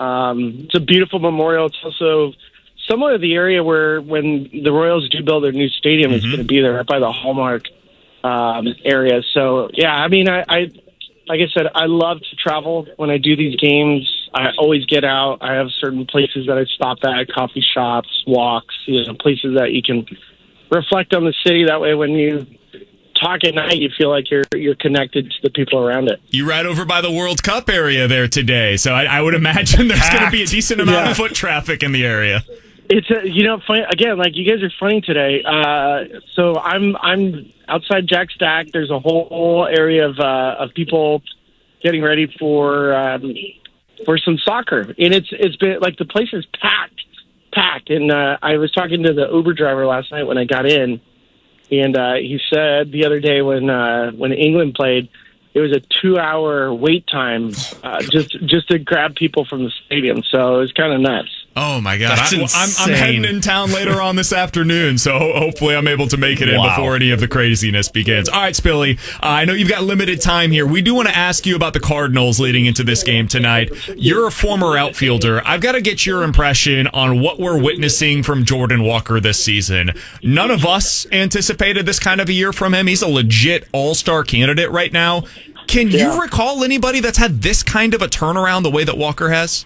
It's a beautiful memorial. It's also somewhat of the area where when the Royals do build their new stadium, it's going to be there right by the Hallmark area. So, yeah, I mean, I like I said, I love to travel when I do these games. I always get out. I have certain places that I stop at, coffee shops, walks, places that you can reflect on the city. That way when you talk at night, you feel like you're connected to the people around it. You ride over by the World Cup area there today, so I would imagine there's going to be a decent amount of foot traffic in the area. It's funny again. Like you guys are funny today. So I'm outside Jack Stack. There's a whole area of people getting ready for some soccer, and it's been like the place is packed. And I was talking to the Uber driver last night when I got in, and he said the other day when England played, it was a 2-hour wait time just to grab people from the stadium. So it was kind of nuts. Oh, my God. I'm heading in town later on this afternoon, so hopefully I'm able to make it in before any of the craziness begins. All right, Spilly, I know you've got limited time here. We do want to ask you about the Cardinals leading into this game tonight. You're a former outfielder. I've got to get your impression on what we're witnessing from Jordan Walker this season. None of us anticipated this kind of a year from him. He's a legit all-star candidate right now. Can you recall anybody that's had this kind of a turnaround the way that Walker has?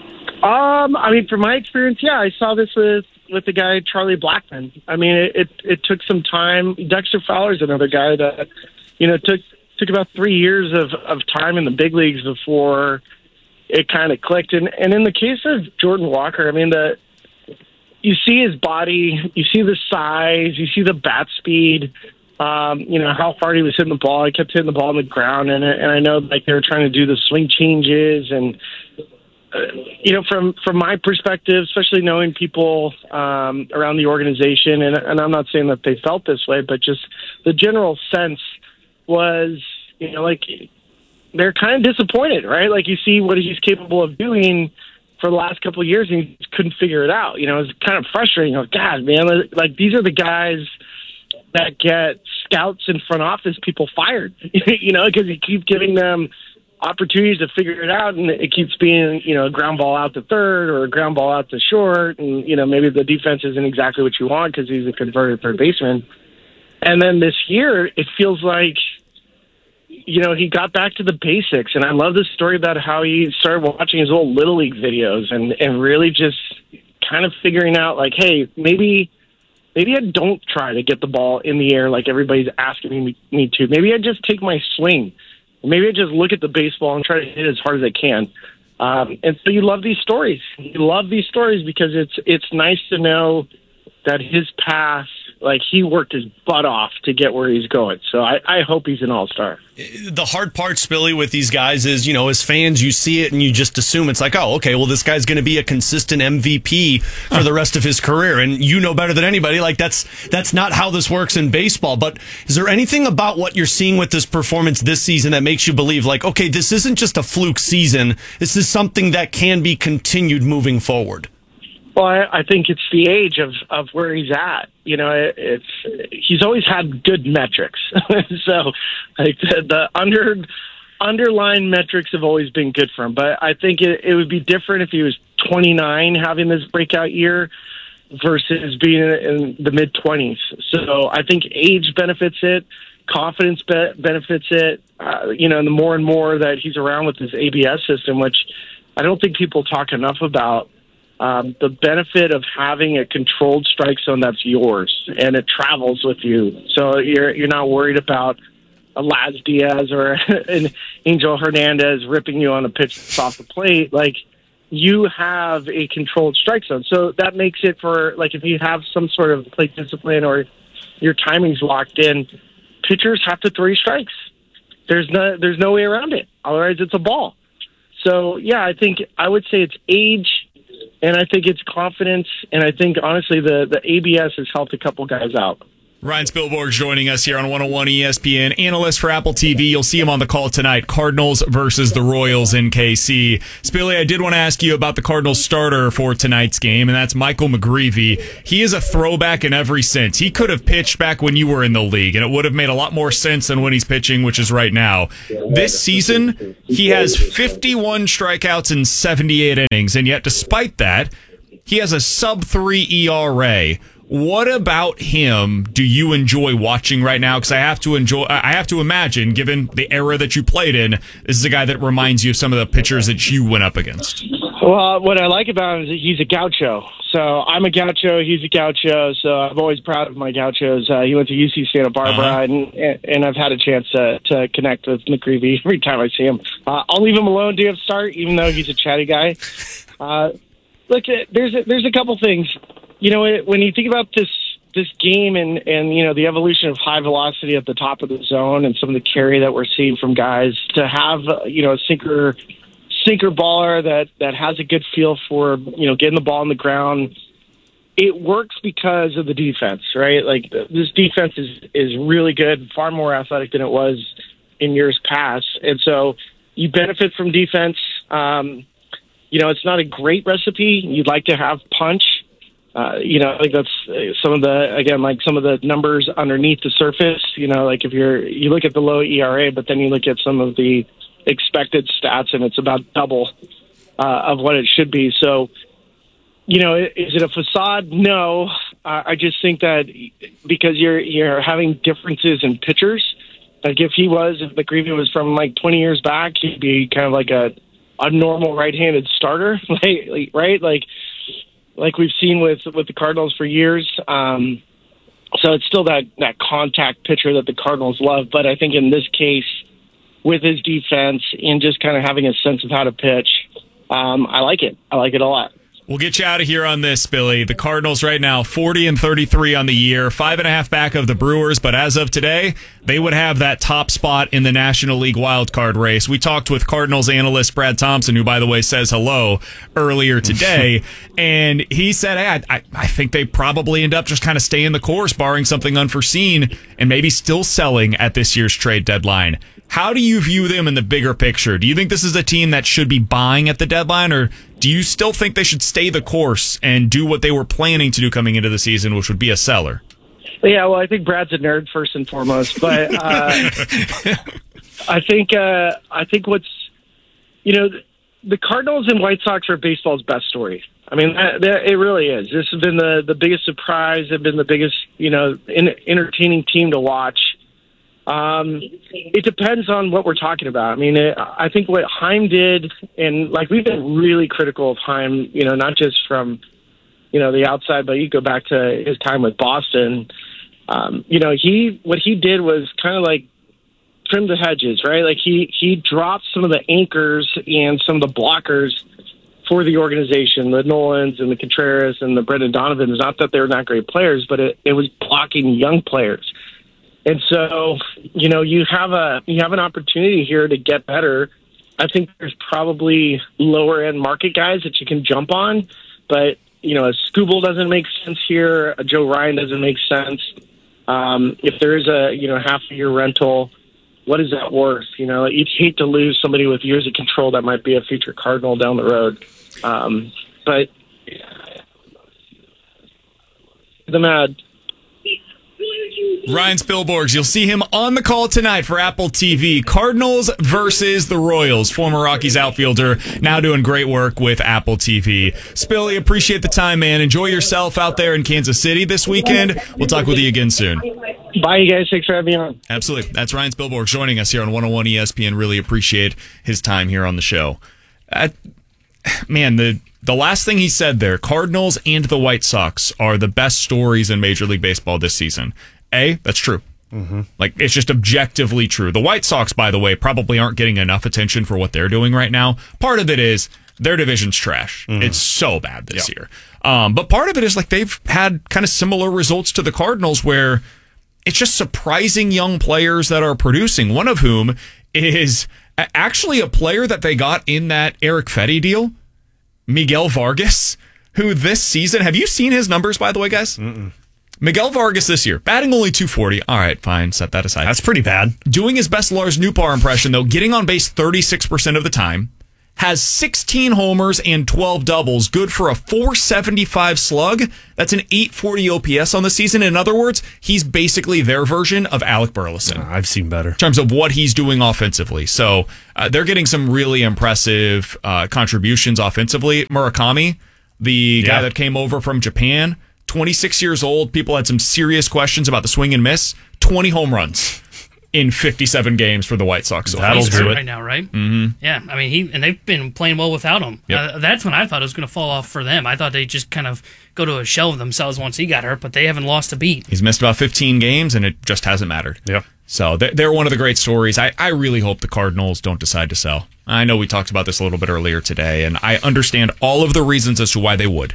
I mean, from my experience, I saw this with the guy Charlie Blackmon. I mean, it took some time. Dexter Fowler's another guy that took about 3 years of time in the big leagues before it kind of clicked. And in the case of Jordan Walker, I mean, you see his body, you see the size, you see the bat speed. How far he was hitting the ball. He kept hitting the ball on the ground, and I know like they were trying to do the swing changes and. From my perspective, especially knowing people around the organization, and I'm not saying that they felt this way, but just the general sense was, like they're kind of disappointed, right? Like you see what he's capable of doing for the last couple of years, and he just couldn't figure it out. It's kind of frustrating. God, man, like these are the guys that get scouts and front office people fired, because you keep giving them opportunities to figure it out, and it keeps being, a ground ball out to third or a ground ball out to short, and, maybe the defense isn't exactly what you want because he's a converted third baseman. And then this year, it feels like, he got back to the basics, and I love this story about how he started watching his old Little League videos and really just kind of figuring out, like, hey, maybe I don't try to get the ball in the air like everybody's asking me to. Maybe I just take my swing. Maybe I just look at the baseball and try to hit as hard as I can. And so you love these stories. You love these stories because it's nice to know that his path, like he worked his butt off to get where he's going. So I hope he's an all-star. The hard part, Spilly, with these guys is, as fans, you see it and you just assume it's like, oh, okay, well, this guy's going to be a consistent MVP for the rest of his career. And you know better than anybody, like that's not how this works in baseball. But is there anything about what you're seeing with this performance this season that makes you believe, like, okay, this isn't just a fluke season. This is something that can be continued moving forward? Well, I think it's the age of where he's at. He's always had good metrics. So, like the underlying metrics have always been good for him. But I think it would be different if he was 29 having this breakout year versus being in the mid-20s. So I think age benefits it, confidence benefits it. And the more and more that he's around with this ABS system, which I don't think people talk enough about. The benefit of having a controlled strike zone that's yours and it travels with you. So you're not worried about a Laz Diaz or an Angel Hernandez ripping you on a pitch that's off the plate. Like you have a controlled strike zone. So that makes it for like if you have some sort of plate discipline or your timing's locked in, pitchers have to throw you strikes. There's no way around it. Otherwise it's a ball. So yeah, I would say it's age. And I think it's confidence, and I think, honestly, the ABS has helped a couple guys out. Ryan Spielborg joining us here on 101 ESPN, analyst for Apple TV. You'll see him on the call tonight, Cardinals versus the Royals in KC. Spilly, I did want to ask you about the Cardinals starter for tonight's game, and that's Michael McGreevy. He is a throwback in every sense. He could have pitched back when you were in the league, and it would have made a lot more sense than when he's pitching, which is right now. This season, he has 51 strikeouts in 78 innings, and yet despite that, he has a sub-3 ERA. What about him do you enjoy watching right now? Because I have to imagine, given the era that you played in, this is a guy that reminds you of some of the pitchers that you went up against. Well, what I like about him is that he's a gaucho. So I'm a gaucho, he's a gaucho, so I'm always proud of my gauchos. He went to UC Santa Barbara, and I've had a chance to connect with McGreevy every time I see him. I'll leave him alone to start, even though he's a chatty guy. Look, there's a couple things. You know, when you think about this game and you know the evolution of high velocity at the top of the zone and some of the carry that we're seeing from guys, to have you know a sinker baller that has a good feel for you know getting the ball on the ground, it works because of the defense, right? Like this defense is really good, far more athletic than it was in years past, and so you benefit from defense. You know, it's not a great recipe. You'd like to have punch. You know, I think that's some of the numbers underneath the surface. You know, like if you look at the low ERA, but then you look at some of the expected stats, and it's about double of what it should be. So, you know, is it a facade? No. I just think that because you're having differences in pitchers. Like if McGreevy was from like 20 years back, he'd be kind of like a normal right-handed starter, right? Like we've seen with the Cardinals for years. So it's still that contact pitcher that the Cardinals love. But I think in this case, with his defense and just kind of having a sense of how to pitch, I like it. I like it a lot. We'll get you out of here on this, Billy. The Cardinals right now, 40-33 on the year, 5.5 back of the Brewers, but as of today, they would have that top spot in the National League wildcard race. We talked with Cardinals analyst Brad Thompson, who, by the way, says hello earlier today, and he said, hey, I think they probably end up just kind of staying the course, barring something unforeseen, and maybe still selling at this year's trade deadline. How do you view them in the bigger picture? Do you think this is a team that should be buying at the deadline, or do you still think they should stay the course and do what they were planning to do coming into the season, which would be a seller? Yeah, well, I think Brad's a nerd first and foremost, but I think what's, you know, the Cardinals and White Sox are baseball's best story. I mean, it really is. This has been the biggest surprise. They've been the biggest, you know, entertaining team to watch. It depends on what we're talking about. I mean, I think what Heim did, and like we've been really critical of Heim, you know, not just from, you know, the outside, but you go back to his time with Boston. You know, what he did was kind of like trim the hedges, right? Like he dropped some of the anchors and some of the blockers for the organization, the Nolans and the Contreras and the Brendan Donovans. Not that they're not great players, but it was blocking young players. And so, you know, you have an opportunity here to get better. I think there's probably lower end market guys that you can jump on, but you know, a Skubal doesn't make sense here. A Joe Ryan doesn't make sense. If there is a half a year rental, what is that worth? You know, you'd hate to lose somebody with years of control that might be a future Cardinal down the road. But the mad. Ryan Spielborgs, you'll see him on the call tonight for Apple TV. Cardinals versus the Royals. Former Rockies outfielder, now doing great work with Apple TV. Spilly, appreciate the time, man. Enjoy yourself out there in Kansas City this weekend. We'll talk with you again soon. Bye, you guys. Thanks for having me on. Absolutely. That's Ryan Spielborgs joining us here on 101 ESPN. Really appreciate his time here on the show. Man, the last thing he said there, Cardinals and the White Sox are the best stories in Major League Baseball this season. That's true. Mm-hmm. Like, it's just objectively true. The White Sox, by the way, probably aren't getting enough attention for what they're doing right now. Part of it is their division's trash. Mm-hmm. It's so bad this year. But part of it is like they've had kind of similar results to the Cardinals where it's just surprising young players that are producing, one of whom is actually a player that they got in that Eric Fetty deal, Miguel Vargas, who this season, have you seen his numbers, by the way, guys? Mm-mm. Miguel Vargas this year, batting only .240. All right, fine, set that aside. That's pretty bad. Doing his best Lars Nootbaar impression, though, getting on base 36% of the time, has 16 homers and 12 doubles, good for a .475 slug. That's an .840 OPS on the season. In other words, he's basically their version of Alec Burleson. I've seen better. In terms of what he's doing offensively. So they're getting some really impressive contributions offensively. Murakami, the guy that came over from Japan, 26 years old. People had some serious questions about the swing and miss. 20 home runs in 57 games for the White Sox. So That'll do it right now, right? Mm-hmm. Yeah, I mean, they've been playing well without him. Yep. That's when I thought it was going to fall off for them. I thought they'd just kind of go to a shell of themselves once he got hurt, but they haven't lost a beat. He's missed about 15 games, and it just hasn't mattered. Yeah. So they're one of the great stories. I really hope the Cardinals don't decide to sell. I know we talked about this a little bit earlier today, and I understand all of the reasons as to why they would.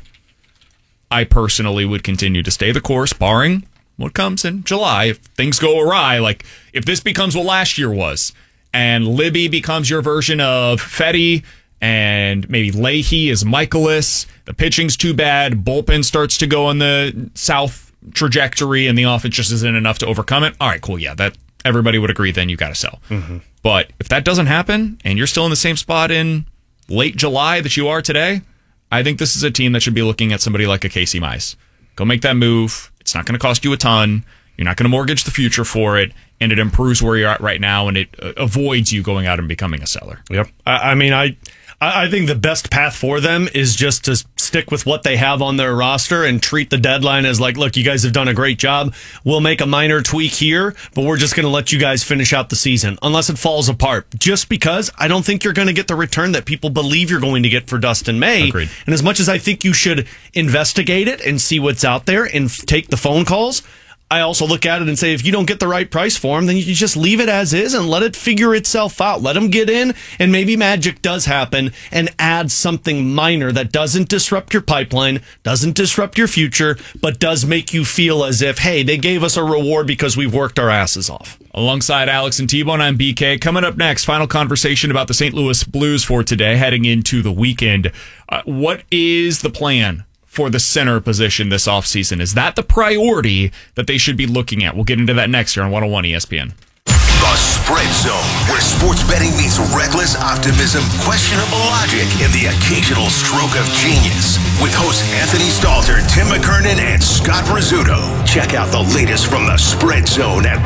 I personally would continue to stay the course, barring what comes in July. If things go awry, like if this becomes what last year was, and Libby becomes your version of Fetty, and maybe Leahy is Michaelis, the pitching's too bad, bullpen starts to go on the south trajectory, and the offense just isn't enough to overcome it. All right, cool, yeah, that everybody would agree then you got to sell. Mm-hmm. But if that doesn't happen, and you're still in the same spot in late July that you are today, I think this is a team that should be looking at somebody like a Casey Mize. Go make that move. It's not going to cost you a ton. You're not going to mortgage the future for it, and it improves where you're at right now, and it avoids you going out and becoming a seller. Yep. I mean, I think the best path for them is just to stick with what they have on their roster and treat the deadline as like, look, you guys have done a great job. We'll make a minor tweak here, but we're just going to let you guys finish out the season unless it falls apart. Just because I don't think you're going to get the return that people believe you're going to get for Dustin May. Agreed. And as much as I think you should investigate it and see what's out there and take the phone calls, I also look at it and say, if you don't get the right price for him, then you just leave it as is and let it figure itself out. Let him get in, and maybe magic does happen, and add something minor that doesn't disrupt your pipeline, doesn't disrupt your future, but does make you feel as if, hey, they gave us a reward because we've worked our asses off. Alongside Alex and T-Bone, I'm BK. Coming up next, final conversation about the St. Louis Blues for today, heading into the weekend. What is the plan for the center position this offseason? Is that the priority that they should be looking at? We'll get into that next year on 101 ESPN. The Spread Zone, where sports betting meets reckless optimism, questionable logic, and the occasional stroke of genius. With hosts Anthony Stalter, Tim McKernan, and Scott Rizzuto. Check out the latest from the Spread Zone at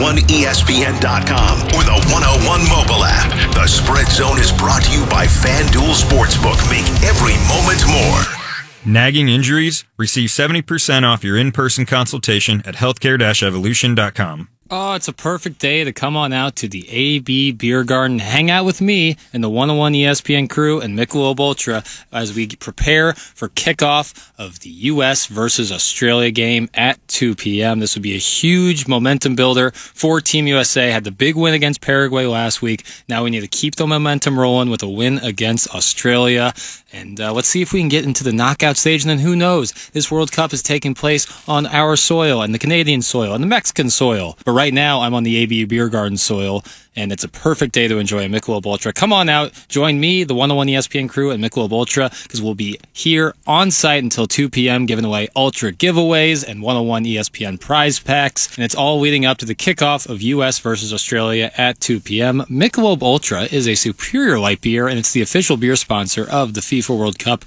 101ESPN.com or the 101 mobile app. The Spread Zone is brought to you by FanDuel Sportsbook. Make every moment more. Nagging injuries? Receive 70% off your in-person consultation at healthcare-evolution.com. Oh, it's a perfect day to come on out to the AB Beer Garden, hang out with me and the 101 ESPN crew and Michelob Ultra as we prepare for kickoff of the U.S. versus Australia game at 2 p.m. This would be a huge momentum builder for Team USA. Had the big win against Paraguay last week. Now we need to keep the momentum rolling with a win against Australia. And let's see if we can get into the knockout stage. And then who knows? This World Cup is taking place on our soil and the Canadian soil and the Mexican soil. But right now, I'm on the AB Beer Garden soil, and it's a perfect day to enjoy a Michelob Ultra. Come on out. Join me, the 101 ESPN crew, and Michelob Ultra, because we'll be here on site until 2 p.m. giving away Ultra giveaways and 101 ESPN prize packs. And it's all leading up to the kickoff of U.S. versus Australia at 2 p.m. Michelob Ultra is a superior light beer, and it's the official beer sponsor of the FIFA World Cup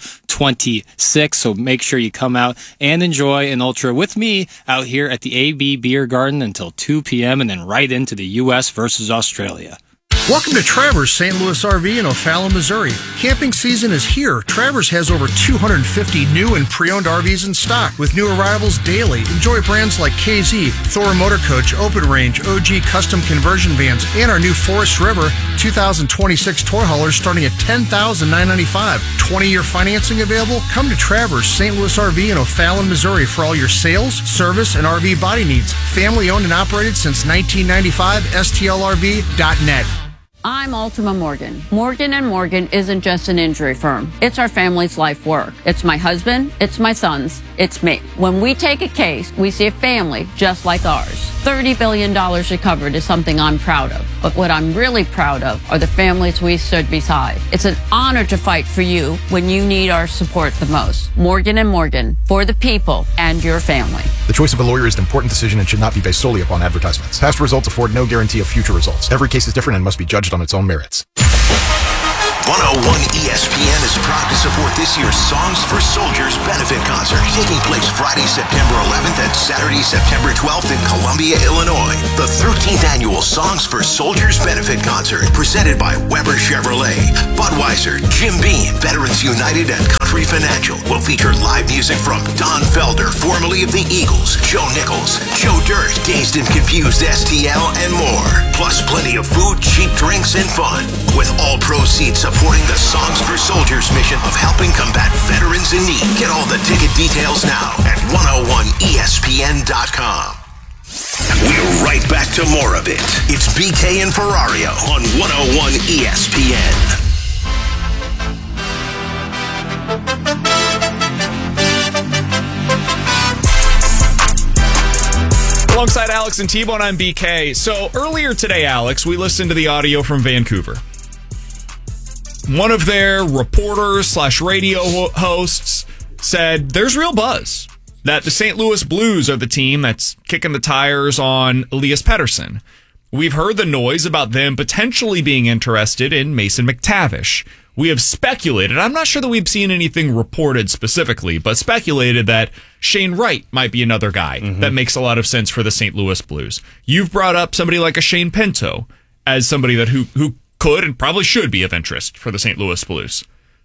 26. So make sure you come out and enjoy an Ultra with me out here at the AB Beer Garden until 2 p.m. and then right into the U.S. versus Australia. Welcome to Travers St. Louis RV in O'Fallon, Missouri. Camping season is here. Travers has over 250 new and pre-owned RVs in stock with new arrivals daily. Enjoy brands like KZ, Thor Motor Coach, Open Range, OG Custom Conversion Vans, and our new Forest River 2026 toy haulers starting at $10,995. 20-year financing available? Come to Travers St. Louis RV in O'Fallon, Missouri for all your sales, service, and RV body needs. Family owned and operated since 1995, STLRV.net. I'm Ultima Morgan. Morgan & Morgan isn't just an injury firm. It's our family's life work. It's my husband, it's my sons, it's me. When we take a case, we see a family just like ours. $30 billion recovered is something I'm proud of. But what I'm really proud of are the families we stood beside. It's an honor to fight for you when you need our support the most. Morgan & Morgan, for the people and your family. The choice of a lawyer is an important decision and should not be based solely upon advertisements. Past results afford no guarantee of future results. Every case is different and must be judged on its own merits. 101 ESPN is proud to support this year's Songs for Soldiers benefit concert, taking place Friday, September 11th and Saturday, September 12th in Columbia, Illinois. The 13th annual Songs for Soldiers benefit concert, presented by Weber Chevrolet, Budweiser, Jim Beam, Veterans United, and Country Financial, will feature live music from Don Felder, formerly of the Eagles, Joe Nichols, Joe Dirt, Dazed and Confused STL, and more. Plus plenty of food, cheap drinks, and fun, with all proceeds supporting the Songs for Soldiers mission of helping combat veterans in need. Get all the ticket details now at 101ESPN.com. We're right back to more of it. It's BK and Ferrario on 101 ESPN. Alongside Alex and T-Bone, I'm BK. So earlier today, Alex, we listened to the audio from Vancouver. One of their reporters/radio hosts said there's real buzz that the St. Louis Blues are the team that's kicking the tires on Elias Pettersson. We've heard the noise about them potentially being interested in Mason McTavish. We have speculated, I'm not sure that we've seen anything reported specifically, but speculated that Shane Wright might be another guy that makes a lot of sense for the St. Louis Blues. You've brought up somebody like a Shane Pinto as somebody that who could and probably should be of interest for the St. Louis Blues.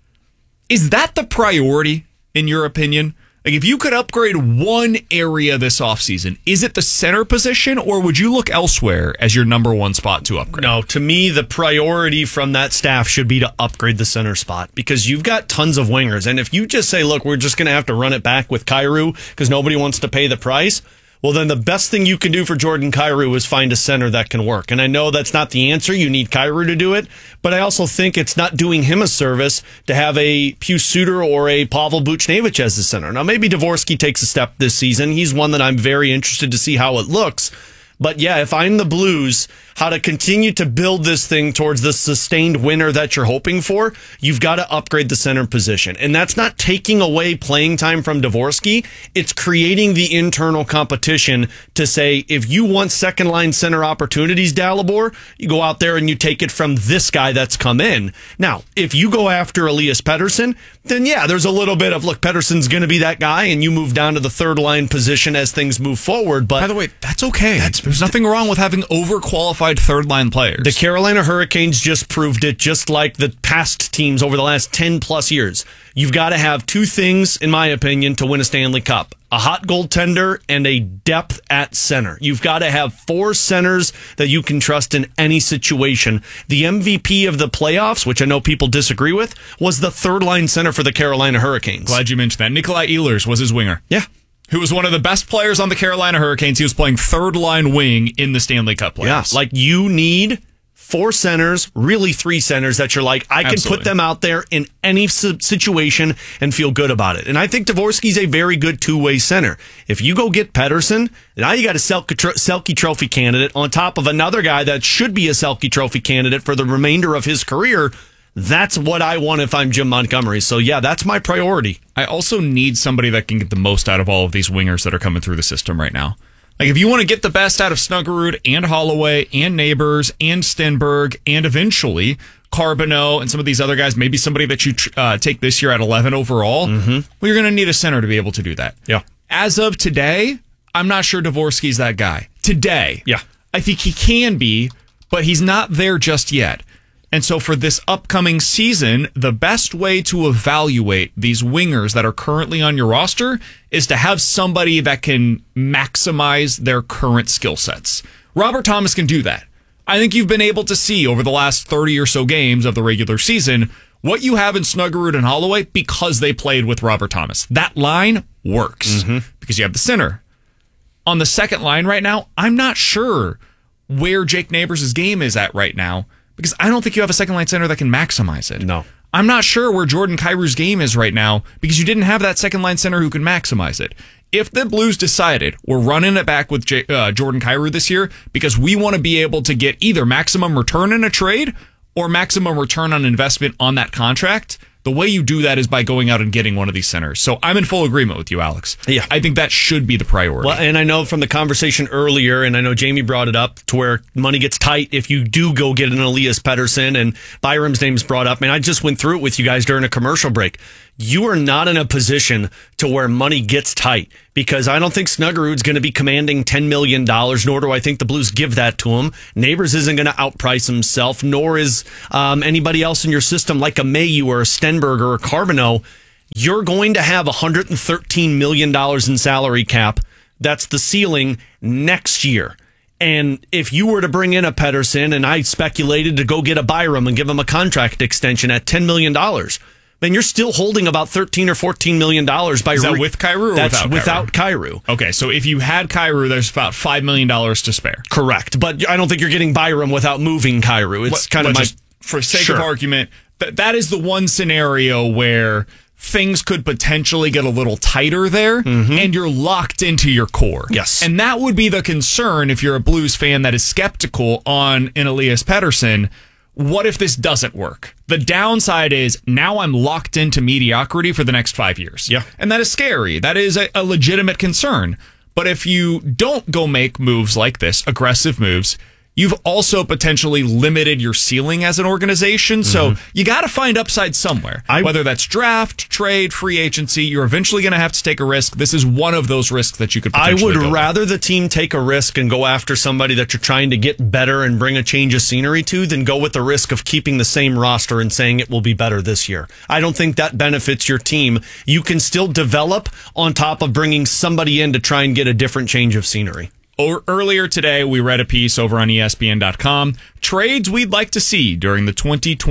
Is that the priority, in your opinion? Like, if you could upgrade one area this offseason, is it the center position, or would you look elsewhere as your number one spot to upgrade? No, to me, the priority from that staff should be to upgrade the center spot, because you've got tons of wingers. And if you just say, look, we're just going to have to run it back with Kyrou because nobody wants to pay the price, well, then the best thing you can do for Jordan Kyrou is find a center that can work. And I know that's not the answer. You need Kyrou to do it. But I also think it's not doing him a service to have a Pius Suter or a Pavel Buchnevich as the center. Now, maybe Dvorsky takes a step this season. He's one that I'm very interested to see how it looks. But yeah, if I'm the Blues, how to continue to build this thing towards the sustained winner that you're hoping for, you've got to upgrade the center position. And that's not taking away playing time from Dvorsky. It's creating the internal competition to say, if you want second line center opportunities, Dalibor, you go out there and you take it from this guy that's come in. Now, if you go after Elias Pettersson, then yeah, there's a little bit of, look, Pettersson's going to be that guy, and you move down to the third line position as things move forward. But by the way, that's okay. There's nothing wrong with having overqualified third line players. The Carolina Hurricanes just proved it, just like the past teams over the last 10 plus years. You've got to have two things, in my opinion, to win a Stanley Cup: a hot goaltender and a depth at center. You've got to have four centers that you can trust in any situation. The MVP of the playoffs, which I know people disagree with, was the third line center for the Carolina Hurricanes. Glad you mentioned that. Nikolai Ehlers was his winger. Yeah. Who was one of the best players on the Carolina Hurricanes. He was playing third line wing in the Stanley Cup playoffs. Yeah, like you need four centers, really three centers that you're like, I can put them out there in any situation and feel good about it. And I think Dvorsky's a very good two-way center. If you go get Pettersson, now you got a Selke Trophy candidate on top of another guy that should be a Selke Trophy candidate for the remainder of his career. That's what I want if I'm Jim Montgomery. So, yeah, that's my priority. I also need somebody that can get the most out of all of these wingers that are coming through the system right now. Like, if you want to get the best out of Snuggerud and Holloway and Neighbors and Stenberg and eventually Carbonneau and some of these other guys, maybe somebody that you take this year at 11 overall, well, you're going to need a center to be able to do that. Yeah. As of today, I'm not sure Dvorsky's that guy. Today. Yeah. I think he can be, but he's not there just yet. And so for this upcoming season, the best way to evaluate these wingers that are currently on your roster is to have somebody that can maximize their current skill sets. Robert Thomas can do that. I think you've been able to see over the last 30 or so games of the regular season what you have in Snuggerud and Holloway because they played with Robert Thomas. That line works because you have the center. On the second line right now, I'm not sure where Jake Neighbors' game is at right now, because I don't think you have a second line center that can maximize it. No. I'm not sure where Jordan Kyrou's game is right now because you didn't have that second line center who can maximize it. If the Blues decided we're running it back with Jordan Kyrou this year because we want to be able to get either maximum return in a trade or maximum return on investment on that contract, the way you do that is by going out and getting one of these centers. So I'm in full agreement with you, Alex. Yeah. I think that should be the priority. Well, and I know from the conversation earlier, and I know Jamie brought it up, to where money gets tight if you do go get an Elias Pettersson, and Byram's name's brought up. And I just went through it with you guys during a commercial break. You are not in a position to where money gets tight, because I don't think Snuggerud's going to be commanding $10 million, nor do I think the Blues give that to him. Neighbors isn't going to outprice himself, nor is anybody else in your system like a Mayu or a Stenberg or a Carbonneau. You're going to have $113 million in salary cap. That's the ceiling next year. And if you were to bring in a Pettersson, and I speculated to go get a Byram and give him a contract extension at $10 million, then you're still holding about $13 or $14 million by... Is that with Kyrou or that's without Kyrou? Okay, so if you had Kyrou, there's about $5 million to spare. Correct, but I don't think you're getting Byram without moving Kyrou. It's kind of just for sake of argument, that is the one scenario where things could potentially get a little tighter there, and you're locked into your core. Yes. And that would be the concern if you're a Blues fan that is skeptical on an Elias Pettersson. What if this doesn't work? The downside is now I'm locked into mediocrity for the next 5 years. Yeah. And that is scary. That is a legitimate concern. But if you don't go make moves like this, aggressive moves, you've also potentially limited your ceiling as an organization. So you got to find upside somewhere. Whether that's draft, trade, free agency, you're eventually going to have to take a risk. This is one of those risks that you could potentially I would rather the team take a risk and go after somebody that you're trying to get better and bring a change of scenery to than go with the risk of keeping the same roster and saying it will be better this year. I don't think that benefits your team. You can still develop on top of bringing somebody in to try and get a different change of scenery. Earlier today, we read a piece over on ESPN.com, trades we'd like to see during the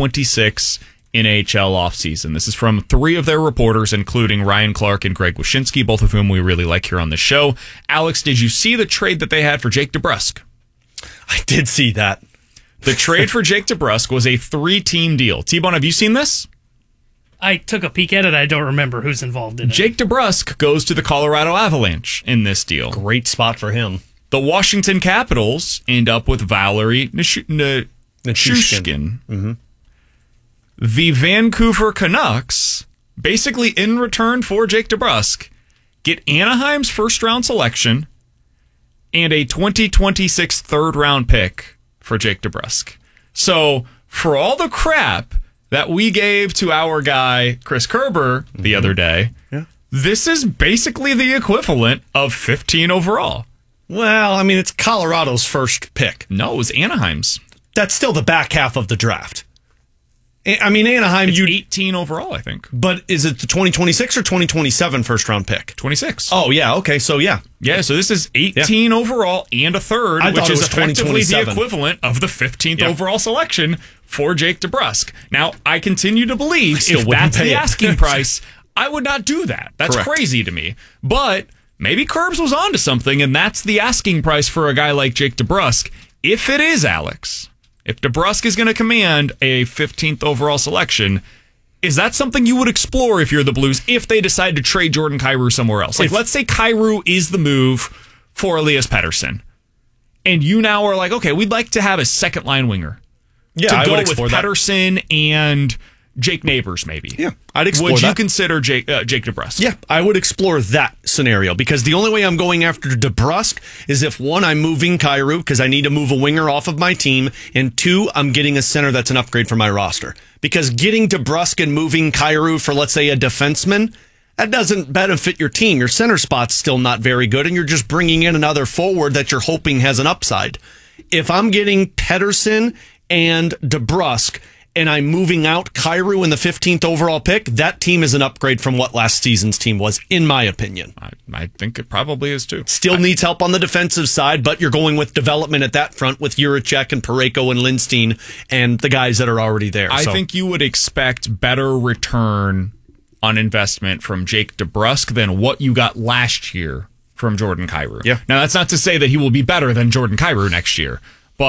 2026 NHL offseason. This is from 3 of their reporters, including Ryan Clark and Greg Wyshynski, both of whom we really like here on the show. Alex, did you see the trade that they had for Jake DeBrusk? I did see that. The trade for Jake DeBrusk was a 3-team deal. T-Bone, have you seen this? I took a peek at it. I don't remember who's involved in it. Jake DeBrusk goes to the Colorado Avalanche in this deal. Great spot for him. The Washington Capitals end up with Valerie Nichushkin. The Vancouver Canucks, basically in return for Jake DeBrusk, get Anaheim's first-round selection and a 2026 third-round pick for Jake DeBrusk. So, for all the crap that we gave to our guy, Chris Kerber, the other day, this is basically the equivalent of 15 overall. Well, I mean, it's Colorado's first pick. No, it was Anaheim's. That's still the back half of the draft. I mean, Anaheim... It's 18 overall, I think. But is it the 2026 or 2027 first-round pick? 26. Oh, yeah, okay, so yeah. Yeah, so this is 18 overall and a third, which is effectively the equivalent of the 15th overall selection for Jake DeBrusk. Now, I continue to believe if that's the asking price, I would not do that. That's crazy to me. But... maybe Curbs was onto something, and that's the asking price for a guy like Jake DeBrusk. If it is, Alex, if DeBrusk is going to command a 15th overall selection, is that something you would explore if you're the Blues, if they decide to trade Jordan Kyrou somewhere else? Like, let's say Kyrou is the move for Elias Pettersson, and you now are like, okay, we'd like to have a second-line winger. Yeah, to go I would with Pettersson and Jake Neighbors, maybe. Yeah, I'd explore Would that. you consider Jake DeBrusk? Yeah, I would explore that scenario, because the only way I'm going after DeBrusk is if, 1, I'm moving Kyrou because I need to move a winger off of my team, and 2, I'm getting a center that's an upgrade for my roster. Because getting DeBrusk and moving Kyrou for, let's say, a defenseman, that doesn't benefit your team. Your center spot's still not very good, and you're just bringing in another forward that you're hoping has an upside. If I'm getting Pettersson and DeBrusk, and I'm moving out Kyrou in the 15th overall pick, that team is an upgrade from what last season's team was, in my opinion. I think it probably is, too. Still needs help on the defensive side, but you're going with development at that front with Juracek and Parayko and Lindstein and the guys that are already there. I think you would expect better return on investment from Jake DeBrusk than what you got last year from Jordan Kyrou. Yeah. Now, that's not to say that he will be better than Jordan Kyrou next year, but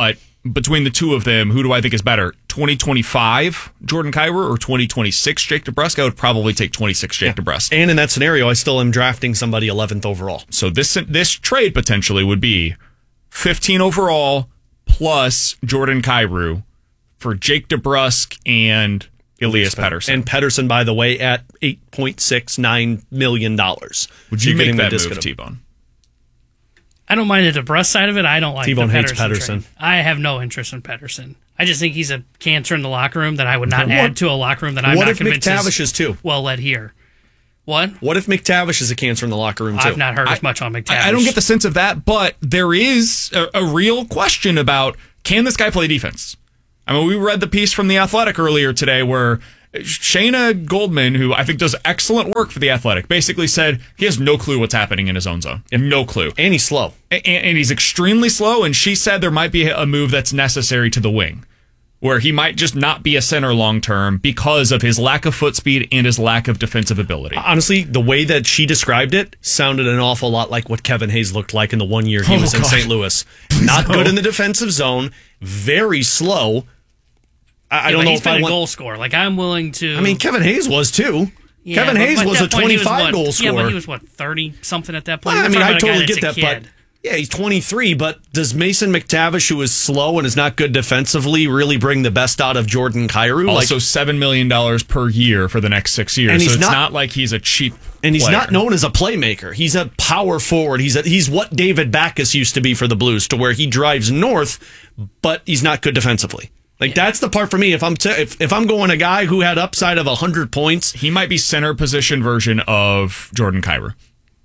between the two of them, who do I think is better? 2025 Jordan Kyrou or 2026 Jake DeBrusk? I would probably take 26 Jake DeBrusk. And in that scenario, I still am drafting somebody 11th overall. So this trade potentially would be 15 overall plus Jordan Kyrou for Jake DeBrusk and Elias Pettersson. And Pettersson, by the way, at $8.69 million. Would you make that move, T-Bone? I don't mind the DeBrusk side of it. I don't like T-Bone the hates Pettersson. Pettersson. I have no interest in Pettersson. I just think he's a cancer in the locker room that I would not add to a locker room that I'm not convinced McTavish is too? Well led here. What? What if McTavish is a cancer in the locker room too? I've not heard as much on McTavish. I don't get the sense of that, but there is a real question about, can this guy play defense? I mean, we read the piece from The Athletic earlier today where Shayna Goldman, who I think does excellent work for The Athletic, basically said he has no clue what's happening in his own zone. No clue. And he's slow. And he's extremely slow, and she said there might be a move that's necessary to the wing, where he might just not be a center long-term because of his lack of foot speed and his lack of defensive ability. Honestly, the way that she described it sounded an awful lot like what Kevin Hayes looked like in the 1 year he was in St. Louis. Not good in the defensive zone, very slow. I don't know he's if been I a want goal scorer. Like, I'm willing to. I mean, Kevin Hayes was too. Yeah, Kevin Hayes but was at a that point, 25 goal scorer. Yeah, but he was, 30-something at that point? Well, I mean, I totally get that's that, but yeah, he's 23, but does Mason McTavish, who is slow and is not good defensively, really bring the best out of Jordan Kyrou? Also, $7 million per year for the next 6 years, and so it's not like he's a cheap And he's player. not known as a playmaker. He's a power forward. He's what David Backus used to be for the Blues, to where he drives north, but he's not good defensively. Like, that's the part for me. If I'm going a guy who had upside of 100 points, he might be center position version of Jordan Kyrou.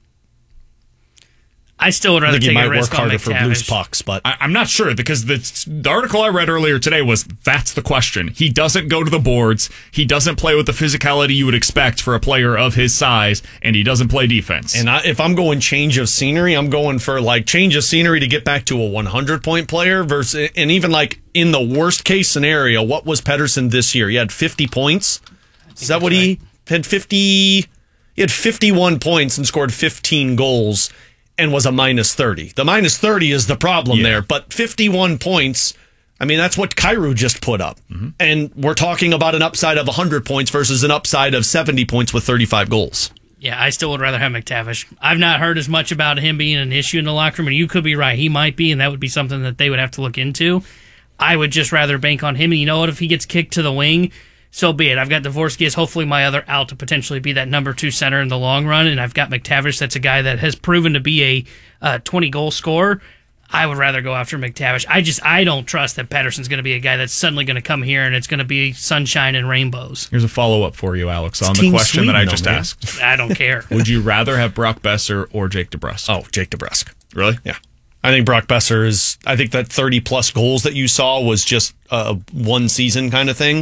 I still would rather take a risk on harder for McTavish. Blues pucks, but I'm not sure, because the article I read earlier today was that's the question. He doesn't go to the boards. He doesn't play with the physicality you would expect for a player of his size, and he doesn't play defense. And if I'm going change of scenery, I'm going for like change of scenery to get back to a 100-point player versus, and even like in the worst case scenario, what was Pettersson this year? He had 50 points. Is that what he had? 50? He had 51 points and scored 15 goals. And was a minus 30. The minus 30 is the problem there, but 51 points, I mean, that's what Kyrou just put up. Mm-hmm. And we're talking about an upside of 100 points versus an upside of 70 points with 35 goals. Yeah, I still would rather have McTavish. I've not heard as much about him being an issue in the locker room, and you could be right. He might be, and that would be something that they would have to look into. I would just rather bank on him, and you know what? If he gets kicked to the wing, so be it. I've got Dvorsky as hopefully my other out to potentially be that number 2 center in the long run, and I've got McTavish that's a guy that has proven to be a 20-goal scorer. I would rather go after McTavish. I don't trust that Pettersson's going to be a guy that's suddenly going to come here and it's going to be sunshine and rainbows. Here's a follow-up for you, Alex, on the question that I just asked. I don't care. Would you rather have Brock Besser or Jake DeBrusk? Oh, Jake DeBrusk. Really? Yeah. I think Brock Besser I think that 30-plus goals that you saw was just a one-season kind of thing.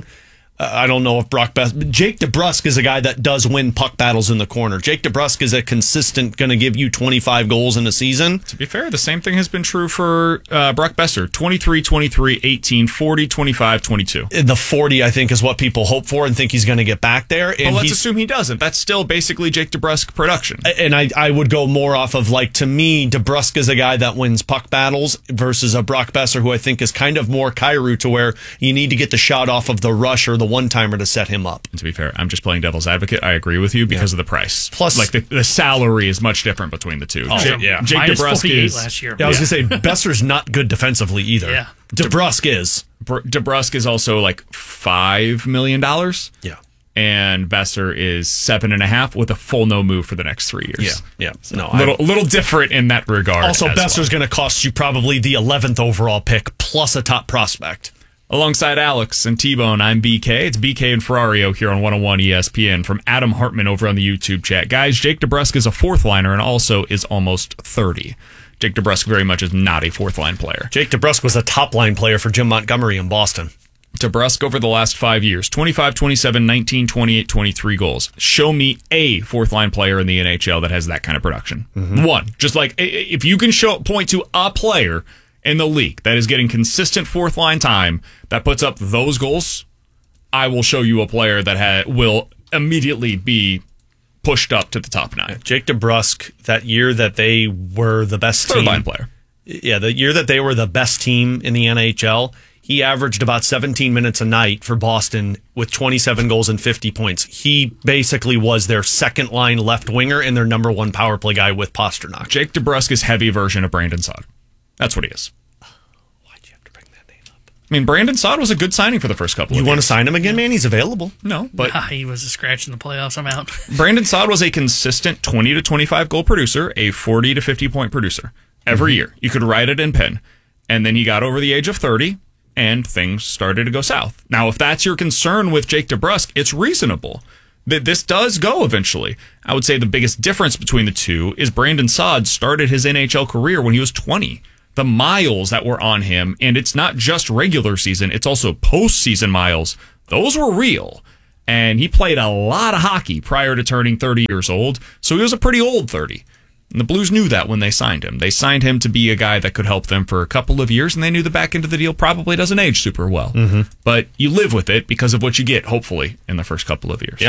I don't know if Jake DeBrusk is a guy that does win puck battles in the corner. Jake DeBrusk is a consistent, going to give you 25 goals in a season. To be fair, the same thing has been true for Brock Besser. 23, 23, 18, 40, 25, 22. The 40, I think, is what people hope for and think he's going to get back there. But let's assume he doesn't. That's still basically Jake DeBrusk production. And I would go more off of, like, to me, DeBrusk is a guy that wins puck battles versus a Brock Besser who I think is kind of more Kyrou, to where you need to get the shot off of the rush or the one-timer to set him up. And to be fair, I'm just playing devil's advocate. I agree with you because of the price. Plus, like the salary is much different between the two. Oh, Jake DeBrusk is last year. Yeah, I was going to say Besser's not good defensively either. Yeah. DeBrusk is. DeBrusk is also like $5 million. Yeah. And Besser is 7.5 with a full no move for the next 3 years. Yeah. No, a little different in that regard. Also, Besser's going to cost you probably the 11th overall pick plus a top prospect. Alongside Alex and T-Bone, I'm BK. It's BK and Ferrario here on 101 ESPN from Adam Hartman over on the YouTube chat. Guys, Jake DeBrusk is a fourth liner and also is almost 30. Jake DeBrusk very much is not a fourth line player. Jake DeBrusk was a top line player for Jim Montgomery in Boston. DeBrusk over the last 5 years, 25, 27, 19, 28, 23 goals. Show me a fourth line player in the NHL that has that kind of production. Mm-hmm. One. Just like, if you can point to a player in the league that is getting consistent fourth line time that puts up those goals, I will show you a player that will immediately be pushed up to the top 9. Jake DeBrusk, that year that they were the best third team. Line player. Yeah, the year that they were the best team in the NHL, he averaged about 17 minutes a night for Boston with 27 goals and 50 points. He basically was their second line left winger and their number one power play guy with Pastrnak. Jake DeBrusk is heavy version of Brandon Saad. That's what he is. Why'd you have to bring that name up? I mean, Brandon Saad was a good signing for the first couple of years. You want to sign him again, man? He's available. No, but he was a scratch in the playoffs. I'm out. Brandon Saad was a consistent 20 to 25 goal producer, a 40 to 50 point producer every year. You could write it in pen. And then he got over the age of 30 and things started to go south. Now, if that's your concern with Jake DeBrusk, it's reasonable that this does go eventually. I would say the biggest difference between the two is Brandon Saad started his NHL career when he was 20. The miles that were on him, and it's not just regular season, it's also postseason miles. Those were real. And he played a lot of hockey prior to turning 30 years old, so he was a pretty old 30. And the Blues knew that when they signed him. They signed him to be a guy that could help them for a couple of years, and they knew the back end of the deal probably doesn't age super well. But you live with it because of what you get, hopefully, in the first couple of years. Yeah.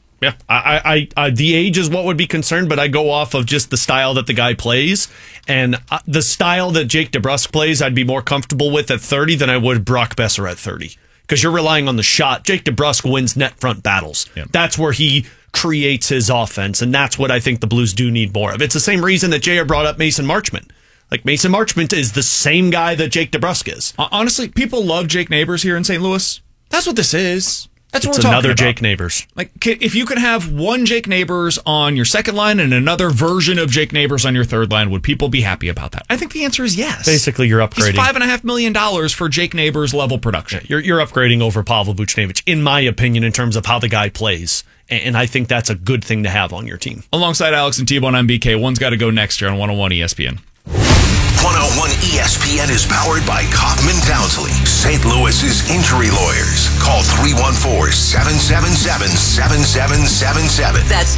I the age is what would be concerned, but I go off of just the style that the guy plays. And the style that Jake DeBrusk plays, I'd be more comfortable with at 30 than I would Brock Besser at 30. Because you're relying on the shot. Jake DeBrusk wins net front battles. Yep. That's where he creates his offense, and that's what I think the Blues do need more of. It's the same reason that JR brought up Mason Marchment. Like, Mason Marchment is the same guy that Jake DeBrusk is. Honestly, people love Jake Neighbors here in St. Louis. That's what this is. That's what we're talking about. It's another Jake Neighbors. Like, if you could have one Jake Neighbors on your second line and another version of Jake Neighbors on your third line, would people be happy about that? I think the answer is yes. Basically, you're upgrading. He's $5.5 million for Jake Neighbors level production. Yeah, you're upgrading over Pavel Buchnevich, in my opinion, in terms of how the guy plays. And I think that's a good thing to have on your team. Alongside Alex and T-Bone on BK, one's got to go next year on 101 ESPN. 101 ESPN is powered by Kaufman Townsley, St. Louis's injury lawyers. Call 314-777-7777. That's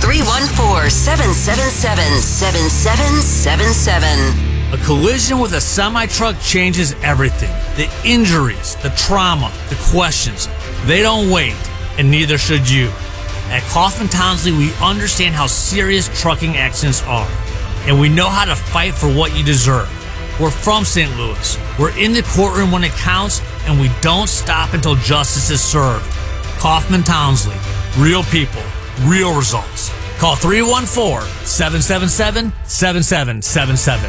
314-777-7777. A collision with a semi-truck changes everything. The injuries, the trauma, the questions. They don't wait, and neither should you. At Kaufman Townsley, we understand how serious trucking accidents are, and we know how to fight for what you deserve. We're from St. Louis. We're in the courtroom when it counts, and we don't stop until justice is served. Kaufman Townsley. Real people. Real results. Call 314-777-7777.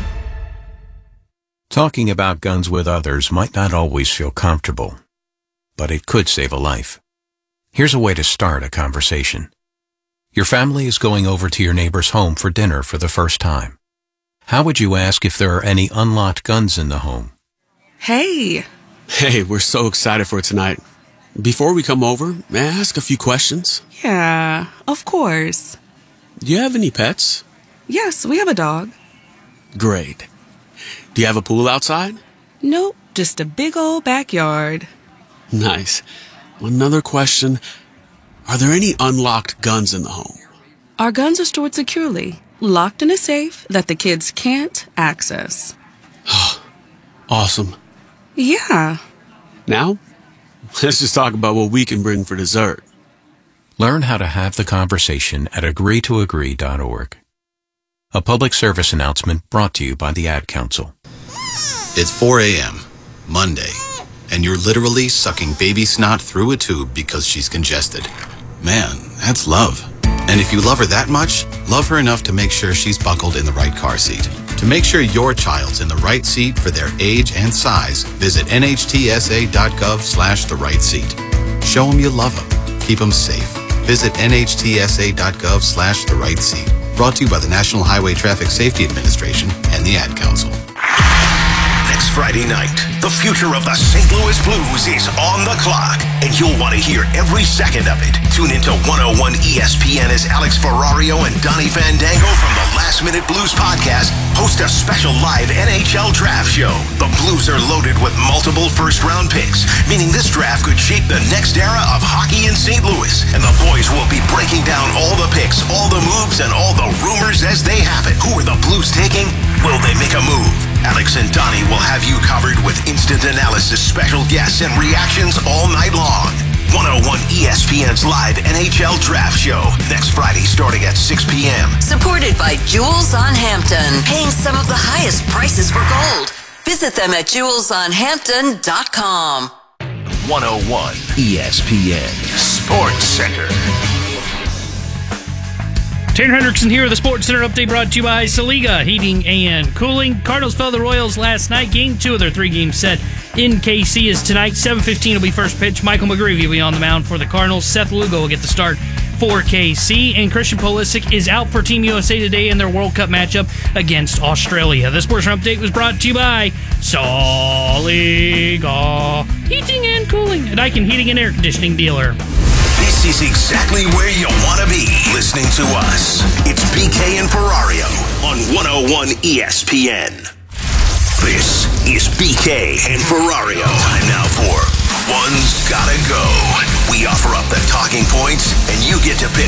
Talking about guns with others might not always feel comfortable, but it could save a life. Here's a way to start a conversation. Your family is going over to your neighbor's home for dinner for the first time. How would you ask if there are any unlocked guns in the home? Hey, we're so excited for tonight. Before we come over, may I ask a few questions? Yeah, of course. Do you have any pets? Yes, we have a dog. Great. Do you have a pool outside? Nope, just a big old backyard. Nice. Another question. Are there any unlocked guns in the home? Our guns are stored securely, locked in a safe that the kids can't access. Awesome. Yeah. Now, let's just talk about what we can bring for dessert. Learn how to have the conversation at agreetoagree.org. A public service announcement brought to you by the Ad Council. It's 4 a.m., Monday, and you're literally sucking baby snot through a tube because she's congested. Man, that's love. And if you love her that much, love her enough to make sure she's buckled in the right car seat. To make sure your child's in the right seat for their age and size, visit nhtsa.gov/the right seat. Show them you love them. Keep them safe. Visit nhtsa.gov/the right seat. Brought to you by the National Highway Traffic Safety Administration and the Ad Council. Next Friday night, the future of the St. Louis Blues is on the clock, and you'll want to hear every second of it. Tune into 101 ESPN as Alex Ferrario and Donnie Fandango from the Last Minute Blues podcast host a special live NHL draft show. The Blues are loaded with multiple first-round picks, meaning this draft could shape the next era of hockey in St. Louis. And the boys will be breaking down all the picks, all the moves, and all the rumors as they happen. Who are the Blues taking? Will they make a move? Alex and Donnie will have you covered with instant analysis, special guests, and reactions all night long. 101 ESPN's live NHL Draft Show next Friday starting at 6 p.m. Supported by Jewels on Hampton, paying some of the highest prices for gold. Visit them at jewelsonhampton.com. 101 ESPN Sports Center. Tanner Hendrickson here with the Sports Center update brought to you by Saliga Heating and Cooling. Cardinals fell to the Royals last night. Game 2 of their 3-game set in KC is tonight. 7:15 will be first pitch. Michael McGreevy will be on the mound for the Cardinals. Seth Lugo will get the start for KC. And Christian Pulisic is out for Team USA today in their World Cup matchup against Australia. The Sports Center update was brought to you by Saliga Heating and Cooling, a Daikin Heating and Air Conditioning dealer. This is exactly where you want to be listening to us. It's BK and Ferrario on 101 ESPN. This is BK and Ferrario. Time now for One's Gotta Go. We offer up the talking points, and you get to pick